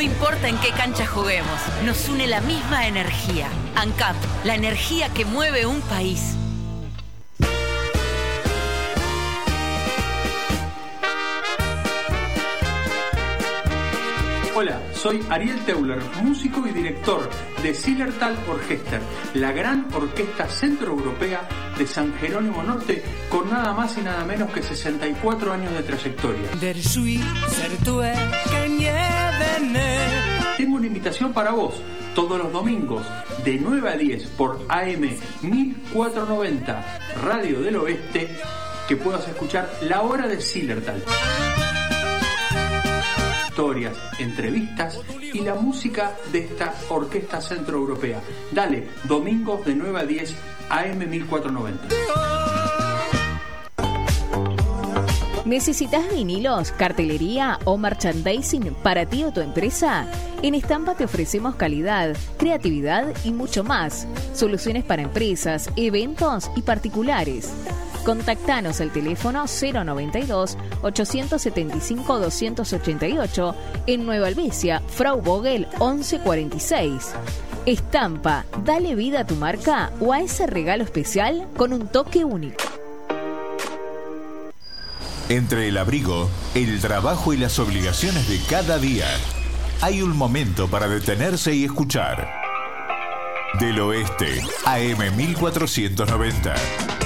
importa en qué cancha juguemos, nos une la misma energía. ANCAP, la energía que mueve un país. Hola, soy Ariel Teuler, músico y director de Zillertal Orchester, la gran orquesta centroeuropea de San Jerónimo Norte, con nada más y nada menos que 64 años de trayectoria. Tengo una invitación para vos, todos los domingos, de 9 a 10 por AM 1490, Radio del Oeste, que puedas escuchar La Hora de Zillertal. Historias, entrevistas y la música de esta orquesta centroeuropea. Dale, domingos de 9 a 10, AM 1490. ¿Necesitas vinilos, cartelería o merchandising para ti o tu empresa? En Estampa te ofrecemos calidad, creatividad y mucho más. Soluciones para empresas, eventos y particulares. Contactanos al teléfono 092-875-288 en Nueva Albesia, Frau Vogel 1146. Estampa, dale vida a tu marca o a ese regalo especial con un toque único. Entre el abrigo, el trabajo y las obligaciones de cada día, hay un momento para detenerse y escuchar. Del Oeste, AM 1490.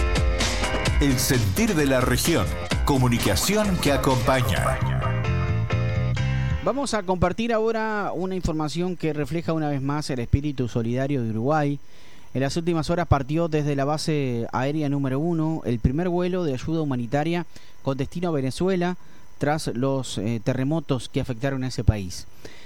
El sentir de la región. Comunicación que acompaña. Vamos a compartir ahora una información que refleja una vez más el espíritu solidario de Uruguay. En las últimas horas partió desde la base aérea número 1 el primer vuelo de ayuda humanitaria con destino a Venezuela tras los terremotos que afectaron a ese país.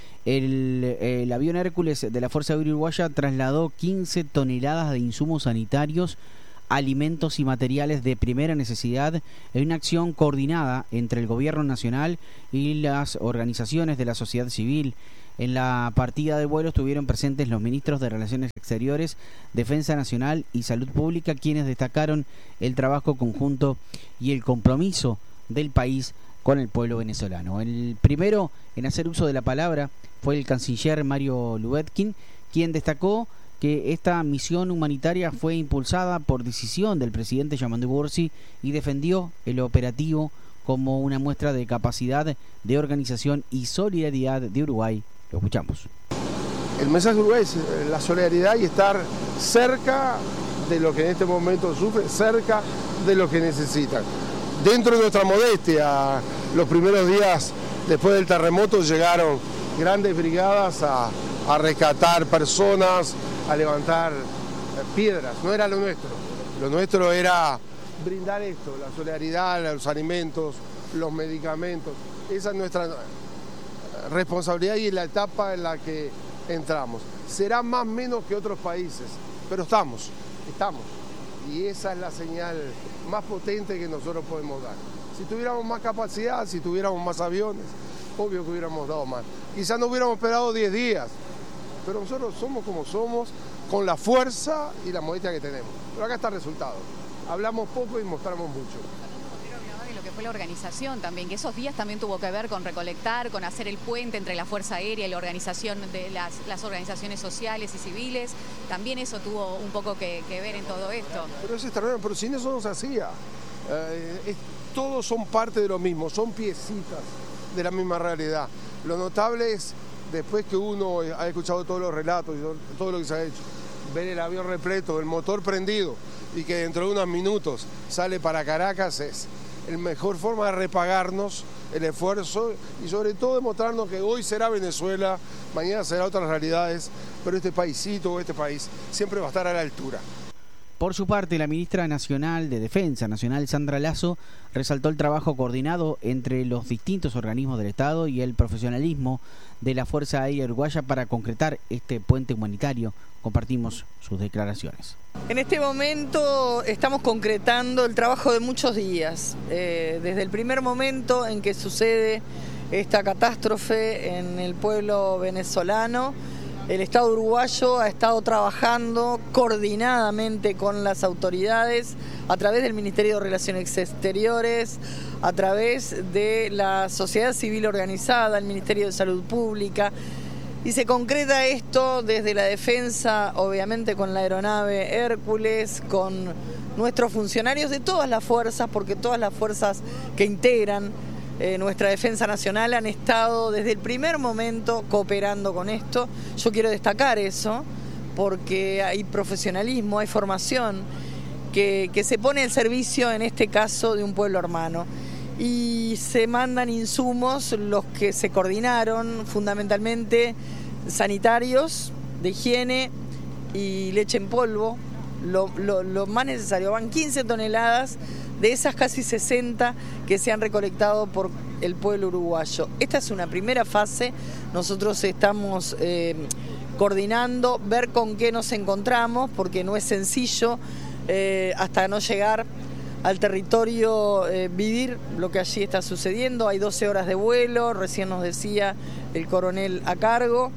El avión Hércules de la Fuerza Aérea Uruguaya trasladó 15 toneladas de insumos sanitarios, alimentos y materiales de primera necesidad en una acción coordinada entre el Gobierno Nacional y las organizaciones de la sociedad civil. En la partida de vuelo estuvieron presentes los ministros de Relaciones Exteriores, Defensa Nacional y Salud Pública, quienes destacaron el trabajo conjunto y el compromiso del país con el pueblo venezolano. El primero en hacer uso de la palabra fue el canciller Mario Lubetkin, quien destacó que esta misión humanitaria fue impulsada por decisión del presidente Yamandu Bursi y defendió el operativo como una muestra de capacidad de organización y solidaridad de Uruguay. Lo escuchamos. El mensaje de Uruguay es la solidaridad y estar cerca de lo que en este momento sufre, cerca de lo que necesitan. Dentro de nuestra modestia, los primeros días después del terremoto llegaron grandes brigadas a rescatar personas, a levantar piedras. No era lo nuestro era brindar esto, la solidaridad, los alimentos, los medicamentos. Esa es nuestra responsabilidad y la etapa en la que entramos. Será más o menos que otros países, pero estamos. Y esa es la señal más potente que nosotros podemos dar. Si tuviéramos más capacidad, si tuviéramos más aviones, obvio que hubiéramos dado más. Quizás no hubiéramos esperado 10 días, pero nosotros somos como somos, con la fuerza y la modestia que tenemos. Pero acá está el resultado. Hablamos poco y mostramos mucho. De lo que fue la organización también, que esos días también tuvo que ver con recolectar, con hacer el puente entre la Fuerza Aérea y la organización de las organizaciones sociales y civiles. También eso tuvo un poco que ver en todo esto. Pero es extraordinario, pero sin eso no se hacía. Todos son parte de lo mismo, son piecitas de la misma realidad. Lo notable es, después que uno ha escuchado todos los relatos y todo lo que se ha hecho, ver el avión repleto, el motor prendido y que dentro de unos minutos sale para Caracas es la mejor forma de repagarnos el esfuerzo y sobre todo demostrarnos que hoy será Venezuela, mañana será otras realidades, pero este paisito, este país siempre va a estar a la altura. Por su parte, la ministra nacional de Defensa Nacional, Sandra Lasso, resaltó el trabajo coordinado entre los distintos organismos del Estado y el profesionalismo de la Fuerza Aérea Uruguaya para concretar este puente humanitario. Compartimos sus declaraciones. En este momento estamos concretando el trabajo de muchos días, desde el primer momento en que sucede esta catástrofe en el pueblo venezolano. El Estado uruguayo ha estado trabajando coordinadamente con las autoridades a través del Ministerio de Relaciones Exteriores, a través de la sociedad civil organizada, el Ministerio de Salud Pública, Y se concreta esto desde la defensa, obviamente con la aeronave Hércules, con nuestros funcionarios de todas las fuerzas, porque todas las fuerzas que integran nuestra defensa nacional han estado desde el primer momento cooperando con esto. Yo quiero destacar eso, porque hay profesionalismo, hay formación que se pone al servicio, en este caso, de un pueblo hermano. Y se mandan insumos, los que se coordinaron, fundamentalmente sanitarios, de higiene y leche en polvo, lo más necesario. Van 15 toneladas de esas casi 60 que se han recolectado por el pueblo uruguayo. Esta es una primera fase, nosotros estamos coordinando, ver con qué nos encontramos, porque no es sencillo hasta no llegar al territorio vivir lo que allí está sucediendo. Hay 12 horas de vuelo, recién nos decía el coronel a cargo,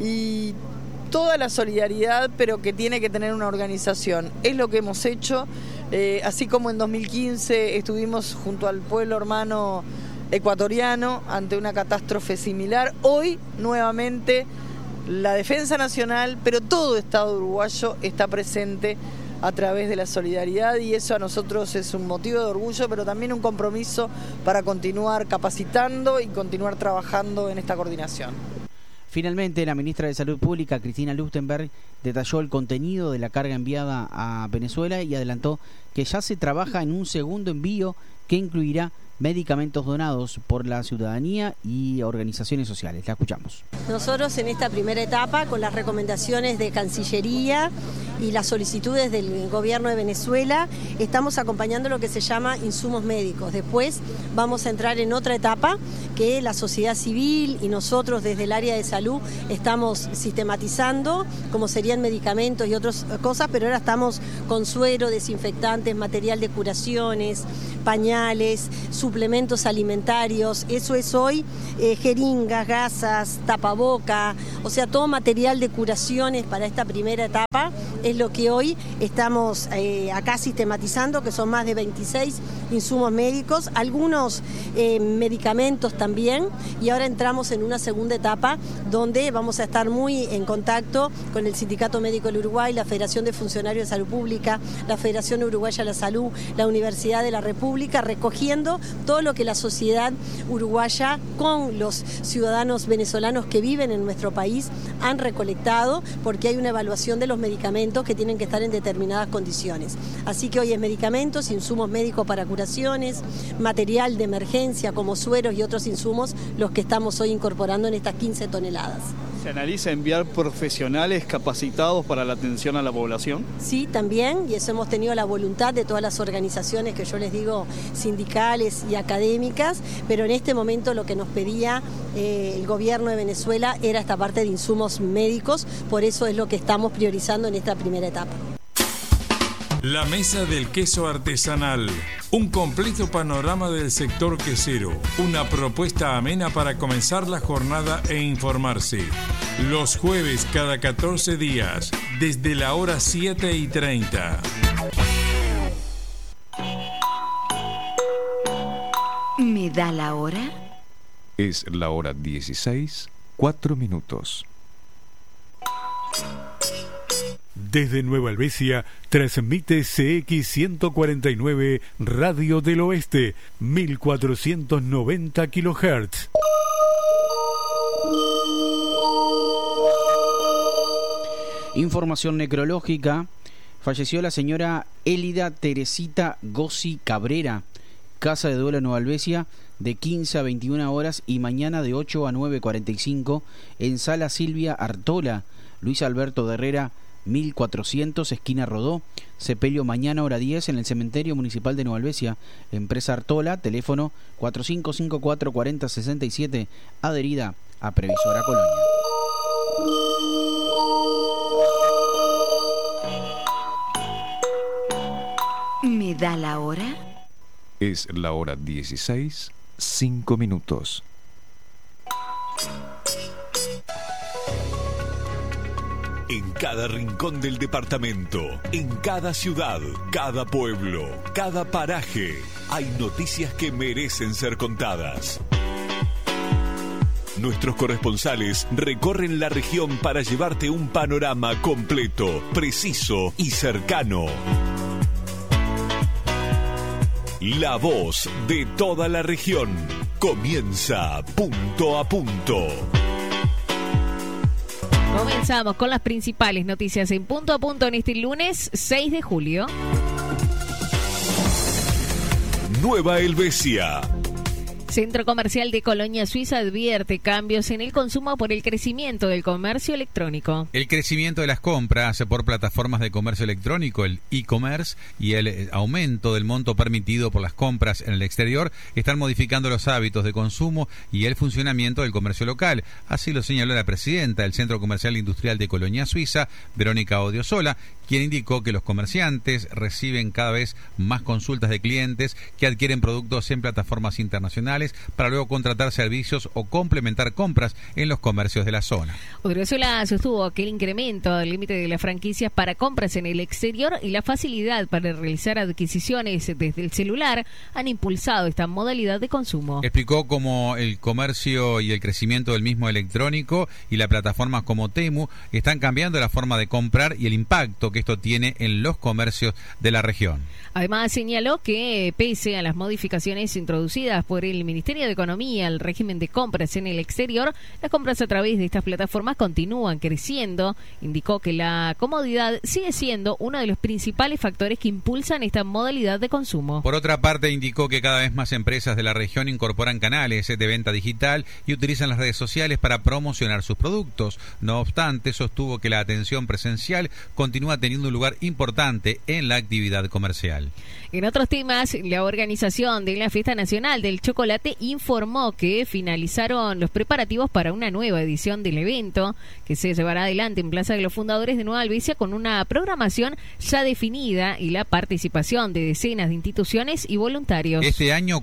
y toda la solidaridad, pero que tiene que tener una organización. Es lo que hemos hecho, así como en 2015 estuvimos junto al pueblo hermano ecuatoriano ante una catástrofe similar. Hoy nuevamente la defensa nacional, pero todo Estado uruguayo está presente a través de la solidaridad, y eso a nosotros es un motivo de orgullo, pero también un compromiso para continuar capacitando y continuar trabajando en esta coordinación. Finalmente, la ministra de Salud Pública, Cristina Lustberg, detalló el contenido de la carga enviada a Venezuela y adelantó que ya se trabaja en un segundo envío que incluirá medicamentos donados por la ciudadanía y organizaciones sociales. La escuchamos. Nosotros en esta primera etapa, con las recomendaciones de Cancillería y las solicitudes del gobierno de Venezuela, estamos acompañando lo que se llama insumos médicos. Después vamos a entrar en otra etapa que la sociedad civil y nosotros desde el área de salud estamos sistematizando, como serían medicamentos y otras cosas, pero ahora estamos con suero, desinfectantes, material de curaciones, pañales, suplementos alimentarios. Eso es hoy jeringas, gasas, tapaboca, o sea, todo material de curaciones para esta primera etapa es lo que hoy estamos acá sistematizando, que son más de 26 insumos médicos, algunos medicamentos también, y ahora entramos en una segunda etapa donde vamos a estar muy en contacto con el Sindicato Médico del Uruguay, la Federación de Funcionarios de Salud Pública, la Federación Uruguaya de la Salud, la Universidad de la República, recogiendo todo lo que la sociedad uruguaya con los ciudadanos venezolanos que viven en nuestro país han recolectado, porque hay una evaluación de los medicamentos que tienen que estar en determinadas condiciones. Así que hoy es medicamentos, insumos médicos para curaciones, material de emergencia como sueros y otros insumos, los que estamos hoy incorporando en estas 15 toneladas. ¿Se analiza enviar profesionales capacitados para la atención a la población? Sí, también, y eso hemos tenido la voluntad de todas las organizaciones que yo les digo sindicales y académicas, pero en este momento lo que nos pedía el gobierno de Venezuela era esta parte de insumos médicos, por eso es lo que estamos priorizando en esta primera etapa. La Mesa del Queso Artesanal, un completo panorama del sector quesero, una propuesta amena para comenzar la jornada e informarse. Los jueves cada 14 días, desde la hora 7:30. ¿Me da la hora? Es la hora 16, 4 minutos. Desde Nueva Helvecia, transmite CX149 Radio del Oeste, 1490 kHz. Información necrológica. Falleció la señora Élida Teresita Gossi Cabrera. Casa de duelo en Nueva Helvecia, de 15 a 21 horas y mañana de 8 a 9:45 en Sala Silvia Artola. Luis Alberto de Herrera, 1400, esquina Rodó. Sepelio mañana hora 10 en el Cementerio Municipal de Nueva Helvecia. Empresa Artola, teléfono 4554-4067, adherida a Previsora Colonia. ¿Me da la hora? Es la hora 16, 5 minutos. En cada rincón del departamento, en cada ciudad, cada pueblo, cada paraje, hay noticias que merecen ser contadas. Nuestros corresponsales recorren la región para llevarte un panorama completo, preciso y cercano. La voz de toda la región comienza punto a punto. Comenzamos con las principales noticias en punto a punto en este lunes 6 de julio. Nueva Helvecia. Centro Comercial de Colonia Suiza advierte cambios en el consumo por el crecimiento del comercio electrónico. El crecimiento de las compras por plataformas de comercio electrónico, el e-commerce, y el aumento del monto permitido por las compras en el exterior están modificando los hábitos de consumo y el funcionamiento del comercio local. Así lo señaló la presidenta del Centro Comercial Industrial de Colonia Suiza, Verónica Odiosola, quien indicó que los comerciantes reciben cada vez más consultas de clientes que adquieren productos en plataformas internacionales para luego contratar servicios o complementar compras en los comercios de la zona. Odiosola sostuvo que el incremento del límite de las franquicias para compras en el exterior y la facilidad para realizar adquisiciones desde el celular han impulsado esta modalidad de consumo. Explicó cómo el comercio y el crecimiento del mismo electrónico y las plataformas como Temu están cambiando la forma de comprar y el impacto que esto tiene en los comercios de la región. Además señaló que pese a las modificaciones introducidas por el Ministerio de Economía al régimen de compras en el exterior, las compras a través de estas plataformas continúan creciendo. Indicó que la comodidad sigue siendo uno de los principales factores que impulsan esta modalidad de consumo. Por otra parte, indicó que cada vez más empresas de la región incorporan canales de venta digital y utilizan las redes sociales para promocionar sus productos. No obstante, sostuvo que la atención presencial continúa teniendo un lugar importante en la actividad comercial. En otros temas, la organización de la Fiesta Nacional del Chocolate informó que finalizaron los preparativos para una nueva edición del evento que se llevará adelante en Plaza de los Fundadores de Nueva Helvecia con una programación ya definida y la participación de decenas de instituciones y voluntarios. Este año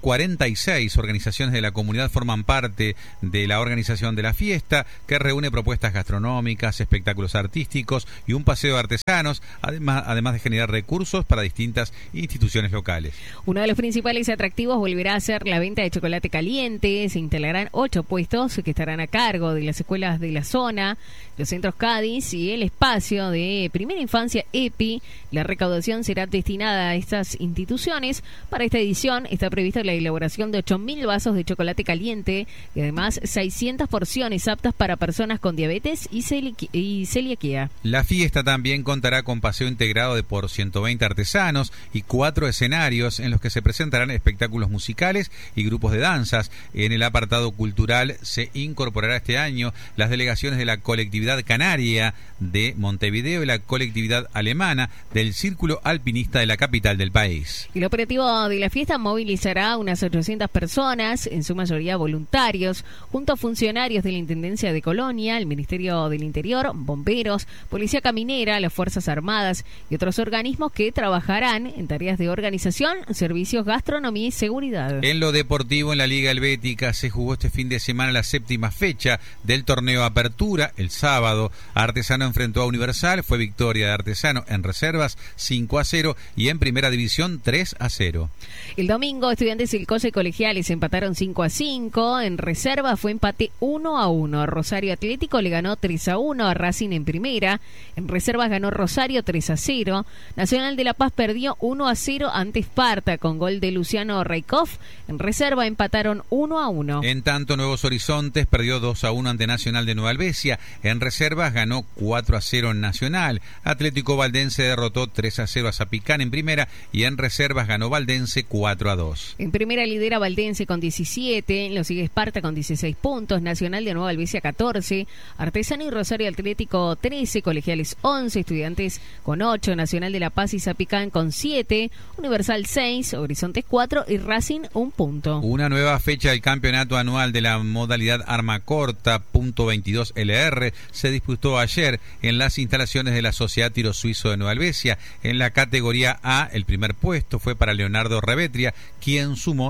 46 organizaciones de la comunidad forman parte de la organización de la fiesta, que reúne propuestas gastronómicas, espectáculos artísticos y un paseo de artesanos, además de generar recursos para distintas instituciones locales. Uno de los principales atractivos volverá a ser la venta de chocolate caliente. Se instalarán 8 puestos que estarán a cargo de las escuelas de la zona, los centros Cádiz y el espacio de primera infancia EPI. La recaudación será destinada a estas instituciones. Para esta edición está prevista la elaboración de 8.000 vasos de chocolate caliente y además 600 porciones aptas para personas con diabetes y celiaquía. La fiesta también contará con paseo integrado de por 120 artesanos y 4 escenarios en los que se presentarán espectáculos musicales y grupos de danzas. En el apartado cultural se incorporará este año las delegaciones de la colectividad canaria de Montevideo y la colectividad alemana del Círculo Alpinista de la capital del país. El operativo de la fiesta movilizará unas 800 personas, en su mayoría voluntarios, junto a funcionarios de la Intendencia de Colonia, el Ministerio del Interior, bomberos, Policía Caminera, las Fuerzas Armadas y otros organismos que trabajarán en tareas de organización, servicios, gastronomía y seguridad. En lo deportivo, en la Liga Helvética se jugó este fin de semana la 7ª fecha del torneo Apertura. El sábado, Artesano enfrentó a Universal, fue victoria de Artesano en reservas 5-0 y en primera división 3-0. El domingo, Estudiantes del Colle y Colegiales empataron 5-5, en reserva fue empate 1-1. Rosario Atlético le ganó 3-1 a Racing en primera, en reservas ganó Rosario 3-0. Nacional de La Paz perdió 1-0 ante Esparta con gol de Luciano Raikov. En reserva empataron 1-1. En tanto, Nuevos Horizontes perdió 2-1 ante Nacional de Nueva Helvecia. En reservas ganó 4-0 en Nacional. Atlético Valdense derrotó 3-0 a Zapicán en primera y en reservas ganó Valdense 4-2. En primera lidera Valdense con 17, lo sigue Esparta con 16 puntos, Nacional de Nueva Helvecia 14, Artesano y Rosario Atlético 13, Colegiales 11, Estudiantes con 8, Nacional de La Paz y Zapicán con 7, Universal 6, Horizontes 4 y Racing 1 punto. Una nueva fecha del campeonato anual de la modalidad arma corta .22 LR se disputó ayer en las instalaciones de la Sociedad Tiro Suizo de Nueva Helvecia. En la categoría A, el primer puesto fue para Leonardo Revetria, quien sumó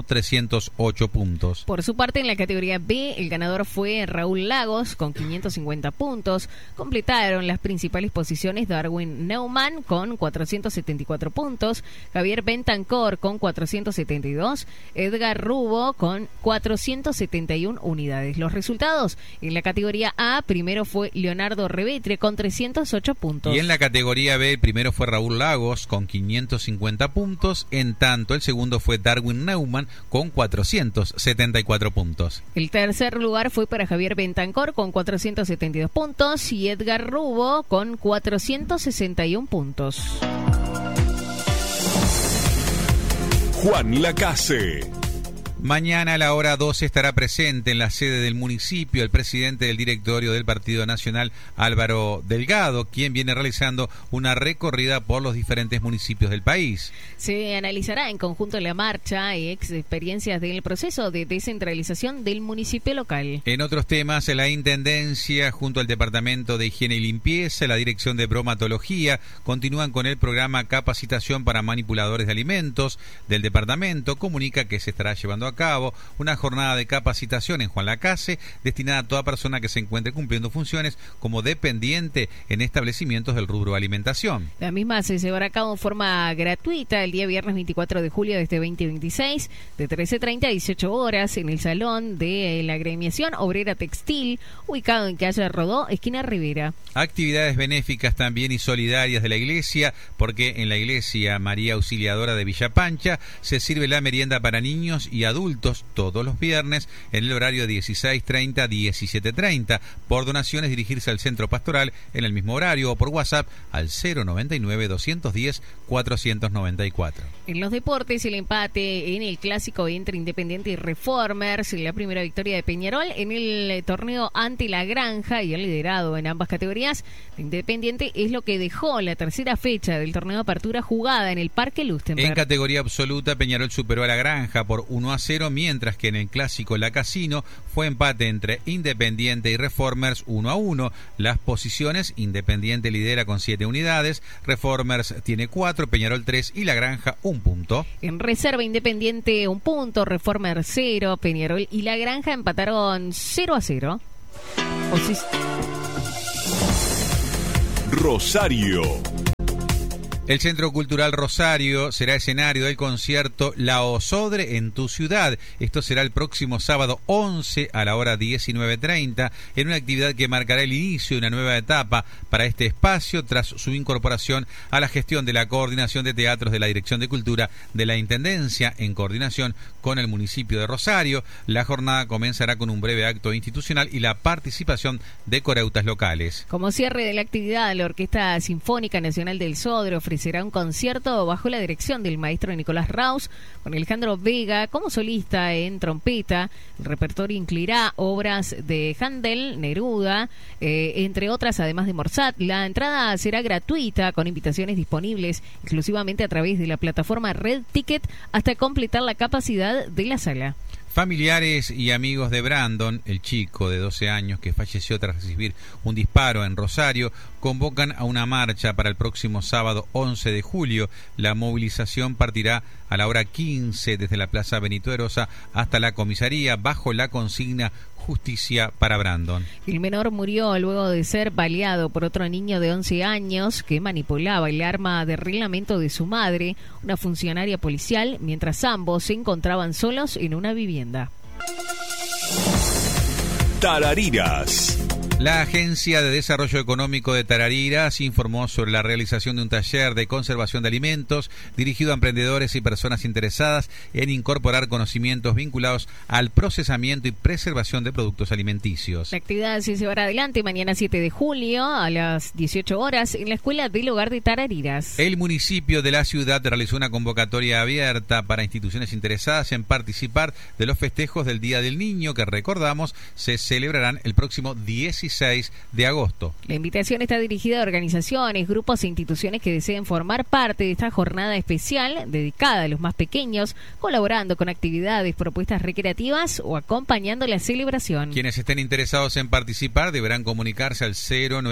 308 puntos. Por su parte, en la categoría B, el ganador fue Raúl Lagos con 550 puntos. Completaron las principales posiciones Darwin Neumann con 474 puntos, Javier Bentancor con 472, Edgar Rubo Rubo con 471 unidades. Los resultados en la categoría A, primero fue Leonardo Rebetre con 308 puntos. Y en la categoría B, el primero fue Raúl Lagos con 550 puntos, en tanto el segundo fue Darwin Neumann con 474 puntos. El tercer lugar fue para Javier Bentancor con 472 puntos y Edgar Rubo con 461 puntos. Juan Lacase. Mañana a la hora 12 estará presente en la sede del municipio el presidente del directorio del Partido Nacional, Álvaro Delgado, quien viene realizando una recorrida por los diferentes municipios del país. Se analizará en conjunto la marcha y experiencias del proceso de descentralización del municipio local. En otros temas, la Intendencia junto al Departamento de Higiene y Limpieza, la Dirección de Bromatología, continúan con el programa Capacitación para Manipuladores de Alimentos del departamento. Comunica que se estará llevando a cabo una jornada de capacitación en Juan Lacase destinada a toda persona que se encuentre cumpliendo funciones como dependiente en establecimientos del rubro alimentación. La misma se llevará a cabo en forma gratuita el día viernes 24 de julio de este 2026 de 13:30 a 18 horas en el salón de la agremiación obrera textil ubicado en calle Rodó, esquina Rivera. Actividades benéficas también y solidarias de la iglesia, porque en la iglesia María Auxiliadora de Villapancha se sirve la merienda para niños y adultos todos los viernes en el horario de 16:30 a 17:30. Por donaciones dirigirse al centro pastoral en el mismo horario o por WhatsApp al 099-210-494. En los deportes, el empate en el clásico entre Independiente y Reformers, la primera victoria de Peñarol en el torneo ante La Granja y el liderado en ambas categorías de Independiente es lo que dejó la tercera fecha del torneo de apertura jugada en el Parque Lustenberg. En categoría absoluta, Peñarol superó a La Granja por 1-0, mientras que en el clásico La Casino fue empate entre Independiente y Reformers 1-1. Las posiciones: Independiente lidera con 7 unidades, Reformers tiene 4, Peñarol 3 y La Granja 1 punto. En reserva, Independiente 1 punto, Reformers 0, Peñarol y La Granja empataron 0-0. Rosario. El Centro Cultural Rosario será escenario del concierto La Osodre en tu ciudad. Esto será el próximo sábado 11 a la hora 19:30 en una actividad que marcará el inicio de una nueva etapa para este espacio tras su incorporación a la gestión de la Coordinación de Teatros de la Dirección de Cultura de la Intendencia en coordinación con el municipio de Rosario. La jornada comenzará con un breve acto institucional y la participación de coreutas locales. Como cierre de la actividad, la Orquesta Sinfónica Nacional del Sodre ofrecerá un concierto bajo la dirección del maestro Nicolás Raus, con Alejandro Vega como solista en trompeta. El repertorio incluirá obras de Handel, Neruda, entre otras, además de Morsat. La entrada será gratuita, con invitaciones disponibles exclusivamente a través de la plataforma Red Ticket hasta completar la capacidad de la sala. Familiares y amigos de Brandon, el chico de 12 años que falleció tras recibir un disparo en Rosario, convocan a una marcha para el próximo sábado 11 de julio. La movilización partirá a la hora 15 desde la Plaza Benito Erosa hasta la comisaría bajo la consigna Justicia para Brandon. El menor murió luego de ser baleado por otro niño de 11 años que manipulaba el arma de reglamento de su madre, una funcionaria policial, mientras ambos se encontraban solos en una vivienda. Tarariras. La Agencia de Desarrollo Económico de Tarariras informó sobre la realización de un taller de conservación de alimentos dirigido a emprendedores y personas interesadas en incorporar conocimientos vinculados al procesamiento y preservación de productos alimenticios. La actividad se llevará adelante mañana 7 de julio a las 18 horas en la Escuela del Hogar de Tarariras. El municipio de la ciudad realizó una convocatoria abierta para instituciones interesadas en participar de los festejos del Día del Niño, que recordamos se celebrarán el próximo 16 de agosto. La invitación está dirigida a organizaciones, grupos e instituciones que deseen formar parte de esta jornada especial dedicada a los más pequeños, colaborando con actividades, propuestas recreativas o acompañando la celebración. Quienes estén interesados en participar deberán comunicarse al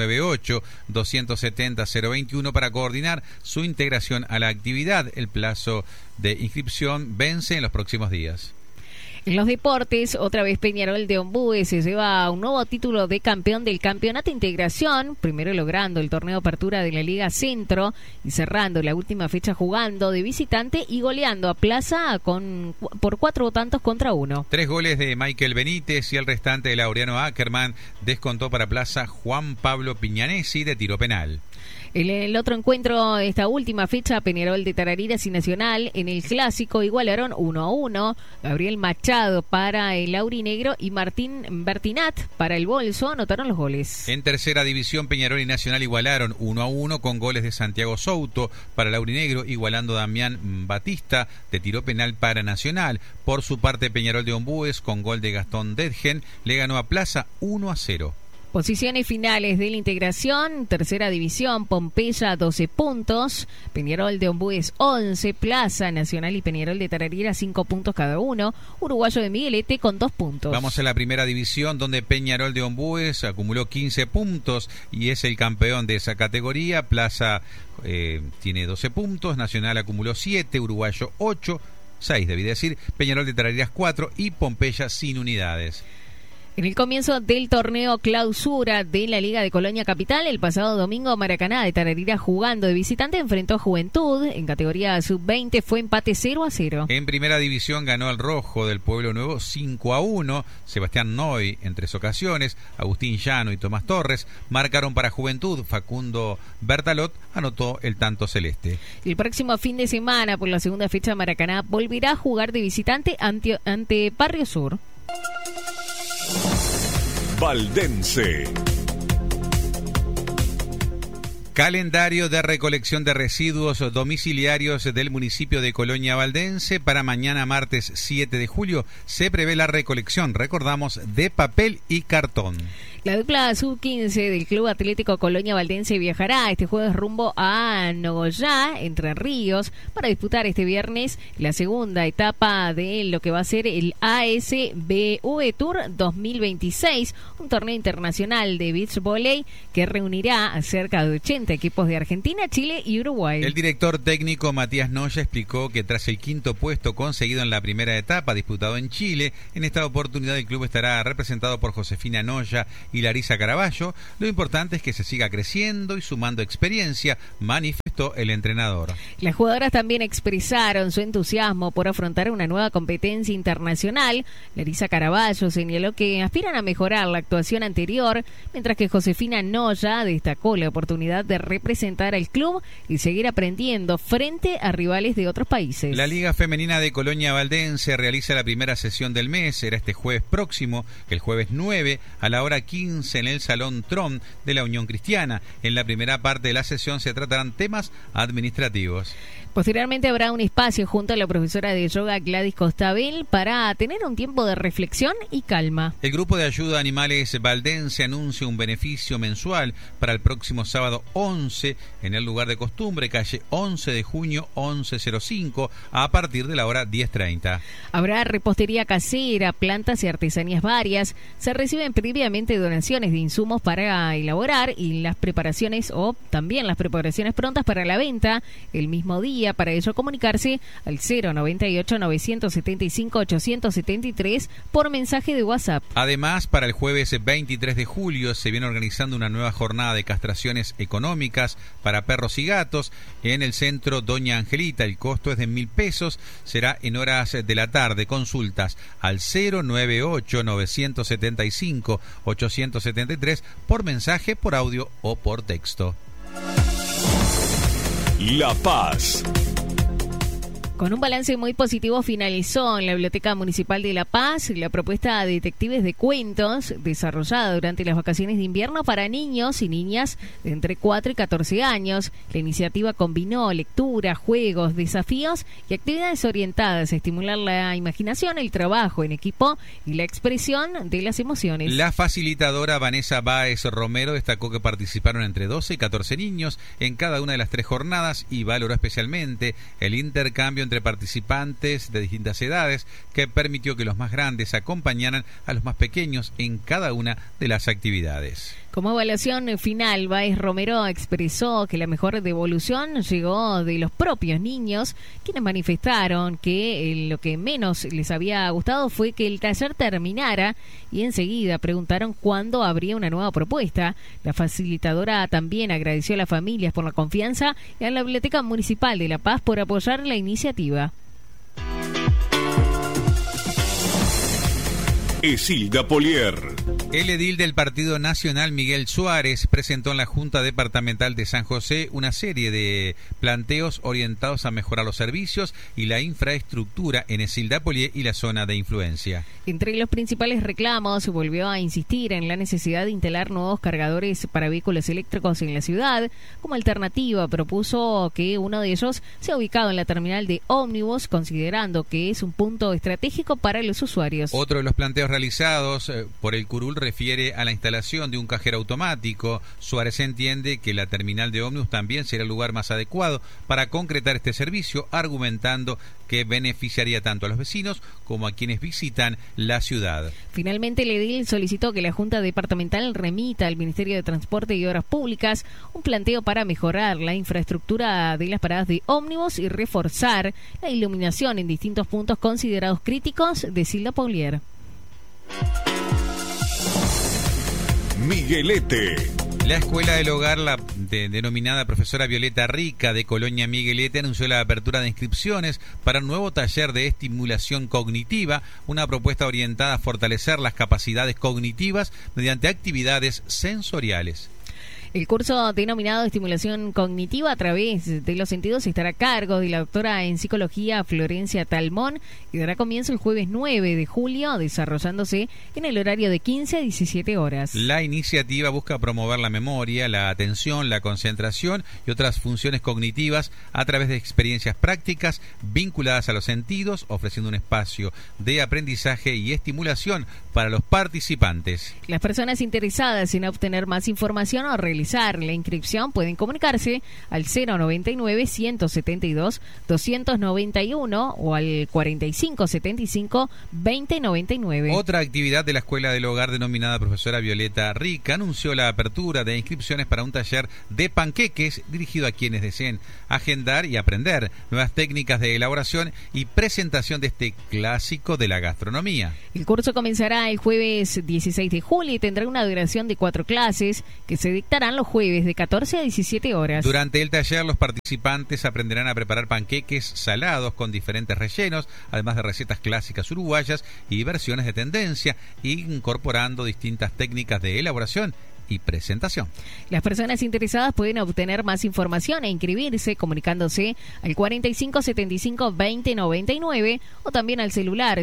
098-270-021 para coordinar su integración a la actividad. El plazo de inscripción vence en los próximos días. En los deportes, otra vez Peñarol de Ombúes se lleva un nuevo título de campeón del Campeonato Integración, primero logrando el torneo apertura de la Liga Centro y cerrando la última fecha jugando de visitante y goleando a Plaza por 4 tantos contra 1. 3 goles de Michael Benítez y el restante de Laureano Ackerman descontó para Plaza Juan Pablo Piñanesi de tiro penal. El otro encuentro de esta última fecha, Peñarol de Tarariras y Nacional, en el Clásico igualaron 1-1. Gabriel Machado para el aurinegro y Martín Bertinat para el Bolso anotaron los goles. En tercera división, Peñarol y Nacional igualaron 1-1 con goles de Santiago Souto para el aurinegro, igualando a Damián Batista de tiro penal para Nacional. Por su parte, Peñarol de Ombúes, con gol de Gastón Dedgen, le ganó a Plaza 1-0. Posiciones finales de la integración, tercera división, Pompeya 12 puntos, Peñarol de Ombúes 11, Plaza, Nacional y Peñarol de Tarariras 5 puntos cada uno, Uruguayo de Miguelete con 2 puntos. Vamos a la primera división donde Peñarol de Ombúes acumuló 15 puntos y es el campeón de esa categoría. Plaza tiene 12 puntos, Nacional acumuló 7, Uruguayo 8, 6 debí decir, Peñarol de Tarariras 4 y Pompeya sin unidades. En el comienzo del torneo clausura de la Liga de Colonia Capital, el pasado domingo Maracaná de Tarariras jugando de visitante enfrentó a Juventud. En categoría sub-20 fue empate 0-0. En primera división ganó el Rojo del Pueblo Nuevo 5-1. Sebastián Noy en 3 ocasiones, Agustín Llano y Tomás Torres marcaron para Juventud. Facundo Bertalot anotó el tanto celeste. El próximo fin de semana, por la segunda fecha, Maracaná volverá a jugar de visitante ante Barrio Sur. Valdense. Calendario de recolección de residuos domiciliarios del municipio de Colonia Valdense. Para mañana martes 7 de julio se prevé la recolección, recordamos, de papel y cartón. La dupla sub-15 del Club Atlético Colonia Valdense viajará este jueves rumbo a Nogoyá, Entre Ríos, para disputar este viernes la segunda etapa de lo que va a ser el ASBV Tour 2026, un torneo internacional de beach volley que reunirá a cerca de 80 equipos de Argentina, Chile y Uruguay. El director técnico Matías Noya explicó que tras el 5º puesto conseguido en la primera etapa disputado en Chile, en esta oportunidad el club estará representado por Josefina Noya y Larisa Caraballo. Lo importante es que se siga creciendo y sumando experiencia, manifestó el entrenador. Las jugadoras también expresaron su entusiasmo por afrontar una nueva competencia internacional. Larisa Caraballo señaló que aspiran a mejorar la actuación anterior, mientras que Josefina Noya destacó la oportunidad de representar al club y seguir aprendiendo frente a rivales de otros países. La Liga Femenina de Colonia Valdense realiza la primera sesión del mes. Será este jueves próximo, el jueves 9 a la hora 15 en el Salón Tron de la Unión Cristiana. En la primera parte de la sesión se tratarán temas administrativos. Posteriormente habrá un espacio junto a la profesora de yoga Gladys Costabel para tener un tiempo de reflexión y calma. El grupo de ayuda a animales Valdense anuncia un beneficio mensual para el próximo sábado 11 en el lugar de costumbre, calle 11 de junio 1105, a partir de la hora 10:30. Habrá repostería casera, plantas y artesanías varias. Se reciben previamente donaciones de insumos para elaborar y las preparaciones o también las preparaciones prontas para la venta el mismo día. Para ello comunicarse al 098-975-873 por mensaje de WhatsApp. Además, para el jueves 23 de julio se viene organizando una nueva jornada de castraciones económicas para perros y gatos en el centro Doña Angelita. El costo es de 1.000 pesos. Será en horas de la tarde. Consultas al 098-975-873 por mensaje, por audio o por texto. La Paz. Con un balance muy positivo finalizó en la Biblioteca Municipal de La Paz la propuesta de detectives de cuentos desarrollada durante las vacaciones de invierno para niños y niñas de entre 4 y 14 años. La iniciativa combinó lectura, juegos, desafíos y actividades orientadas a estimular la imaginación, el trabajo en equipo y la expresión de las emociones. La facilitadora Vanessa Báez Romero destacó que participaron entre 12 y 14 niños en cada una de las 3 jornadas y valoró especialmente el intercambio entre entre participantes de distintas edades que permitió que los más grandes acompañaran a los más pequeños en cada una de las actividades. Como evaluación final, Báez Romero expresó que la mejor devolución llegó de los propios niños, quienes manifestaron que lo que menos les había gustado fue que el taller terminara y enseguida preguntaron cuándo habría una nueva propuesta. La facilitadora también agradeció a las familias por la confianza y a la Biblioteca Municipal de La Paz por apoyar la iniciativa. Esilda Polier. El edil del Partido Nacional, Miguel Suárez, presentó en la Junta Departamental de San José una serie de planteos orientados a mejorar los servicios y la infraestructura en Esilda Polier y la zona de influencia. Entre los principales reclamos, volvió a insistir en la necesidad de instalar nuevos cargadores para vehículos eléctricos en la ciudad. Como alternativa, propuso que uno de ellos sea ubicado en la terminal de ómnibus, considerando que es un punto estratégico para los usuarios. Otro de los planteos realizados por el Curul refiere a la instalación de un cajero automático. Suárez entiende que la terminal de ómnibus también será el lugar más adecuado para concretar este servicio, argumentando que beneficiaría tanto a los vecinos como a quienes visitan la ciudad. Finalmente, el edil solicitó que la Junta Departamental remita al Ministerio de Transporte y Obras Públicas un planteo para mejorar la infraestructura de las paradas de ómnibus y reforzar la iluminación en distintos puntos considerados críticos de Esilda Polier. Miguelete. La Escuela del Hogar, denominada Profesora Violeta Rica de Colonia Miguelete, anunció la apertura de inscripciones para un nuevo taller de estimulación cognitiva, una propuesta orientada a fortalecer las capacidades cognitivas mediante actividades sensoriales. El curso denominado Estimulación Cognitiva a través de los sentidos estará a cargo de la doctora en Psicología Florencia Talmón y dará comienzo el jueves 9 de julio, desarrollándose en el horario de 15 a 17 horas. La iniciativa busca promover la memoria, la atención, la concentración y otras funciones cognitivas a través de experiencias prácticas vinculadas a los sentidos, ofreciendo un espacio de aprendizaje y estimulación para los participantes. Las personas interesadas en obtener más información o realizar la inscripción pueden comunicarse al 099-172-291 o al 4575-2099. Otra actividad de la Escuela del Hogar, denominada Profesora Violeta Rica, anunció la apertura de inscripciones para un taller de panqueques dirigido a quienes deseen agendar y aprender nuevas técnicas de elaboración y presentación de este clásico de la gastronomía. El curso comenzará el jueves 16 de julio y tendrá una duración de 4 clases que se dictarán los jueves de 14 a 17 horas. Durante el taller, los participantes aprenderán a preparar panqueques salados con diferentes rellenos, además de recetas clásicas uruguayas y versiones de tendencia, incorporando distintas técnicas de elaboración y presentación. Las personas interesadas pueden obtener más información e inscribirse comunicándose al 4575-2099 o también al celular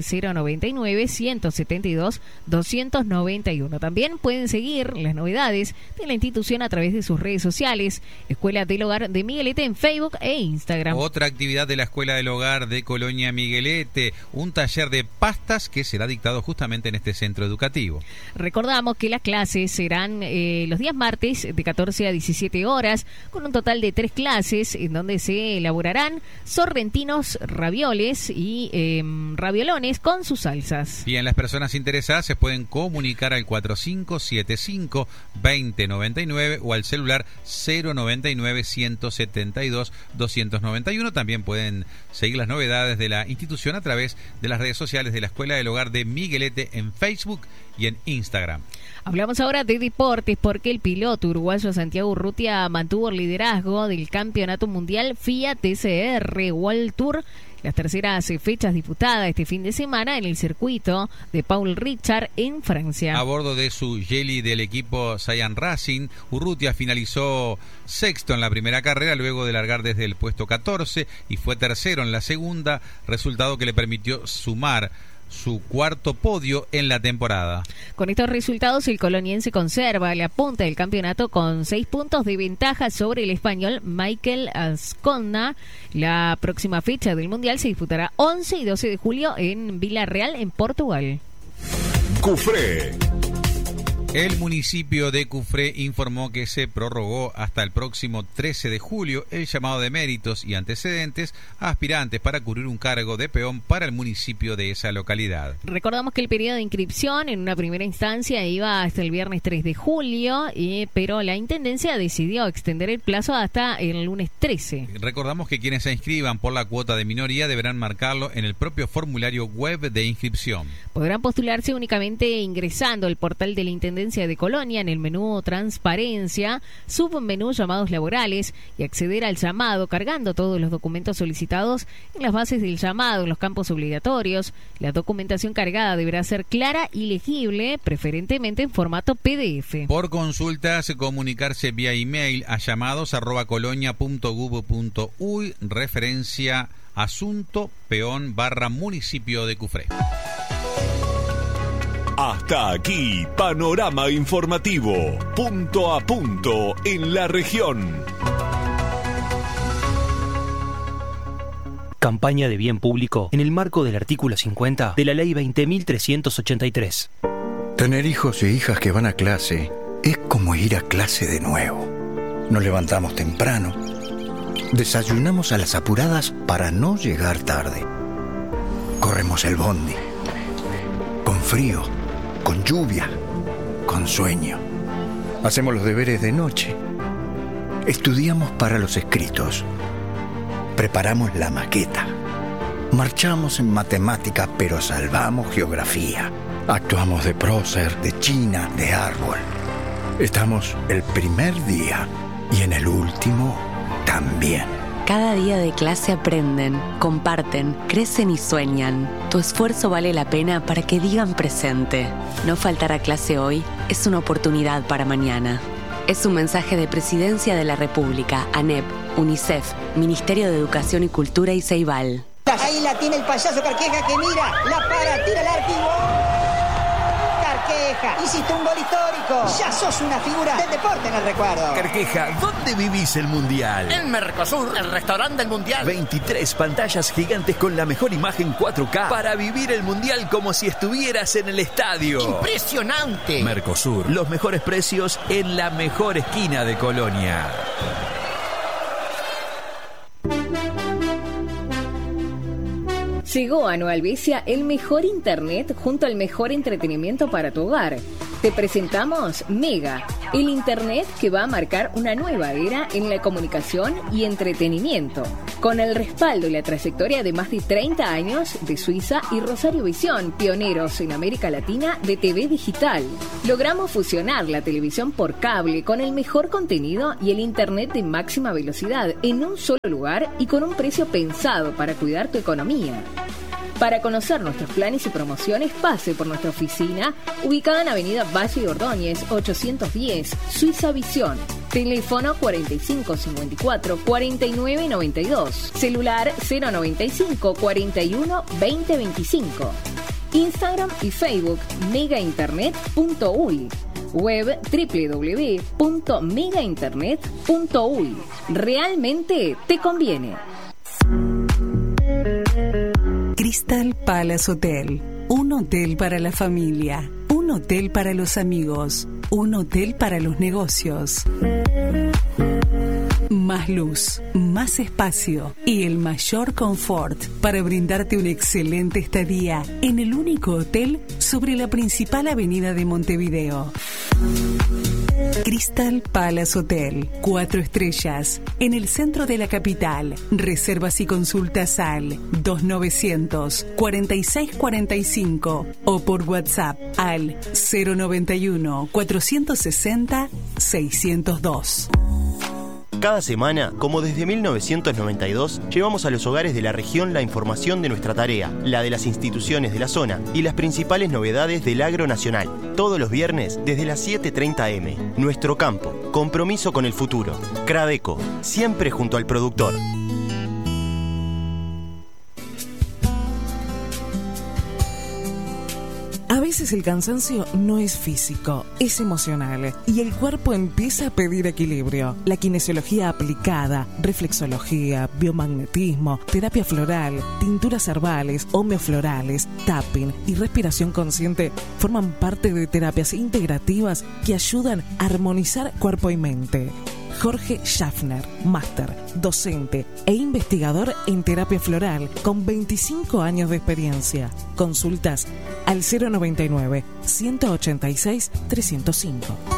099-172-291. También pueden seguir las novedades de la institución a través de sus redes sociales, Escuela del Hogar de Miguelete en Facebook e Instagram. Otra actividad de la Escuela del Hogar de Colonia Miguelete, un taller de pastas que será dictado justamente en este centro educativo. Recordamos que las clases serán los días martes de 14 a 17 horas, con un total de 3 clases en donde se elaborarán sorrentinos, ravioles y raviolones con sus salsas. Bien, las personas interesadas se pueden comunicar al 4575-2099 o al celular 099-172-291. También pueden seguir las novedades de la institución a través de las redes sociales de la Escuela del Hogar de Miguelete en Facebook y en Instagram. Hablamos ahora de deportes porque el piloto uruguayo Santiago Urrutia mantuvo el liderazgo del Campeonato Mundial FIA TCR World Tour, las terceras fechas disputadas este fin de semana en el circuito de Paul Ricard en Francia. A bordo de su Jelly del equipo Cyan Racing, Urrutia finalizó sexto en la primera carrera luego de largar desde el puesto 14 y fue tercero en la segunda, resultado que le permitió sumar su cuarto podio en la temporada. Con estos resultados, el coloniense conserva la punta del campeonato con 6 puntos de ventaja sobre el español Michael Ascona. La próxima fecha del Mundial se disputará 11 y 12 de julio en Vila Real, en Portugal. Cufré. El municipio de Cufré informó que se prorrogó hasta el próximo 13 de julio el llamado de méritos y antecedentes a aspirantes para cubrir un cargo de peón para el municipio de esa localidad. Recordamos que el periodo de inscripción en una primera instancia iba hasta el viernes 3 de julio, pero la Intendencia decidió extender el plazo hasta el lunes 13. Recordamos que quienes se inscriban por la cuota de minoría deberán marcarlo en el propio formulario web de inscripción. Podrán postularse únicamente ingresando al portal de la Intendencia de Colonia en el menú Transparencia, submenú Llamados Laborales y acceder al llamado cargando todos los documentos solicitados en las bases del llamado en los campos obligatorios. La documentación cargada deberá ser clara y legible, preferentemente en formato PDF. Por consultas, comunicarse vía email a llamados@colonia.gov.uy, referencia asunto peón /municipio de Cufré. Hasta aquí, panorama informativo, punto a punto en la región. Campaña de bien público en el marco del artículo 50 de la Ley 20.383. Tener hijos e hijas que van a clase es como ir a clase de nuevo. Nos levantamos temprano, desayunamos a las apuradas para no llegar tarde. Corremos el bondi, con frío, con lluvia, con sueño. Hacemos los deberes de noche. Estudiamos para los escritos. Preparamos la maqueta. Marchamos en matemática, pero salvamos geografía. Actuamos de prócer, de china, de árbol. Estamos el primer día y en el último también. Cada día de clase aprenden, comparten, crecen y sueñan. Tu esfuerzo vale la pena para que digan presente. No faltar a clase hoy es una oportunidad para mañana. Es un mensaje de Presidencia de la República, ANEP, UNICEF, Ministerio de Educación y Cultura y Ceibal. Ahí la tiene el payaso Carqueja que mira, la para, tira el arco y ¡gol! Carqueja, hiciste un gol histórico. Ya sos una figura del deporte en el recuerdo. Carqueja, ¿dónde vivís el Mundial? En Mercosur, el restaurante del Mundial. 23 pantallas gigantes con la mejor imagen 4K para vivir el Mundial como si estuvieras en el estadio. ¡Impresionante! Mercosur, los mejores precios en la mejor esquina de Colonia. Llegó a Nueva Albesia el mejor internet junto al mejor entretenimiento para tu hogar. Te presentamos Mega, el internet que va a marcar una nueva era en la comunicación y entretenimiento. Con el respaldo y la trayectoria de más de 30 años de Suiza y Rosario Visión, pioneros en América Latina de TV digital. Logramos fusionar la televisión por cable con el mejor contenido y el internet de máxima velocidad en un solo lugar y con un precio pensado para cuidar tu economía. Para conocer nuestros planes y promociones, pase por nuestra oficina, ubicada en Avenida Valle de Ordóñez, 810, Suiza Visión. Teléfono 4554-4992. Celular 095 41 2025. Instagram y Facebook megainternet.uy. Web www.megainternet.uy. Realmente te conviene. Crystal Palace Hotel, un hotel para la familia, un hotel para los amigos, un hotel para los negocios. Más luz, más espacio y el mayor confort para brindarte una excelente estadía en el único hotel sobre la principal avenida de Montevideo. Crystal Palace Hotel, 4 estrellas, en el centro de la capital. Reservas y consultas al 2900-4645 o por WhatsApp al 091-460-602. Cada semana, como desde 1992, llevamos a los hogares de la región la información de nuestra tarea, la de las instituciones de la zona y las principales novedades del agro nacional. Todos los viernes desde las 7:30 am. Nuestro campo, compromiso con el futuro. Cradeco, siempre junto al productor. A veces veces el cansancio no es físico, es emocional y el cuerpo empieza a pedir equilibrio. La kinesiología aplicada, reflexología, biomagnetismo, terapia floral, tinturas herbales, homeoflorales, tapping y respiración consciente forman parte de terapias integrativas que ayudan a armonizar cuerpo y mente. Jorge Schaffner, máster, docente e investigador en terapia floral con 25 años de experiencia. Consultas al 099-186-305.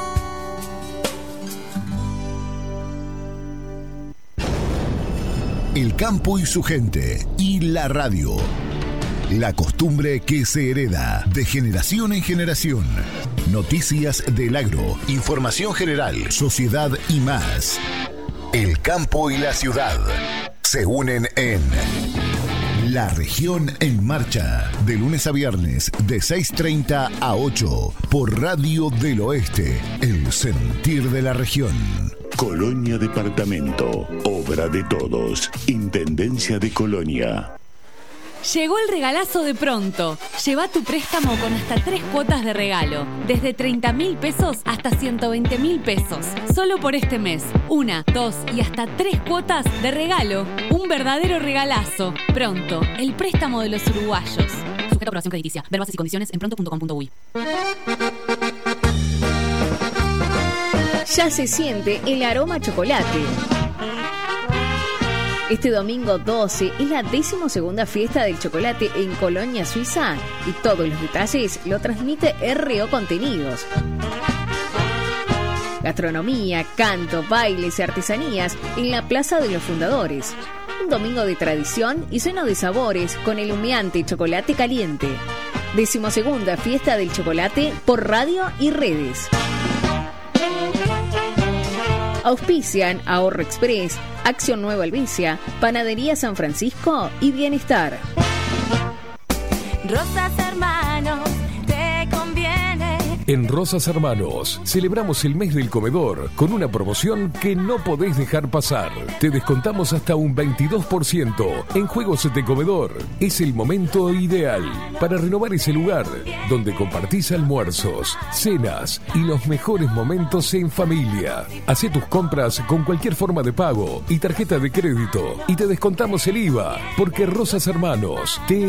El campo y su gente y la radio. La costumbre que se hereda de generación en generación. Noticias del agro, información general, sociedad y más. El campo y la ciudad se unen en La Región en Marcha, de lunes a viernes de 6:30 a 8 por Radio del Oeste, el sentir de la región. Colonia Departamento, obra de todos, Intendencia de Colonia. Llegó el regalazo de Pronto. Lleva tu préstamo con hasta 3 cuotas de regalo, desde 30.000 pesos hasta 120.000 pesos. Solo por este mes, 1, 2 y hasta 3 cuotas de regalo. Un verdadero regalazo. Pronto, el préstamo de los uruguayos. Sujeto a aprobación crediticia. Ver bases y condiciones en pronto.com.uy. Ya se siente el aroma a chocolate. Este domingo 12 es la 12ª fiesta del chocolate en Colonia, Suiza, y todos los detalles lo transmite RO Contenidos. Gastronomía, canto, bailes y artesanías en la Plaza de los Fundadores. Un domingo de tradición y lleno de sabores con el humeante chocolate caliente. 12ª fiesta del chocolate por radio y redes. Auspician Ahorro Express, Acción Nueva Albicia, Panadería San Francisco y Bienestar. Rosas Hermanos, te conviene. En Rosas Hermanos celebramos el mes del comedor con una promoción que no podés dejar pasar. Te descontamos hasta un 22% en juegos de comedor. Es el momento ideal para renovar ese lugar donde compartís almuerzos, cenas y los mejores momentos en familia. Hacé tus compras con cualquier forma de pago y tarjeta de crédito y te descontamos el IVA, porque Rosas Hermanos te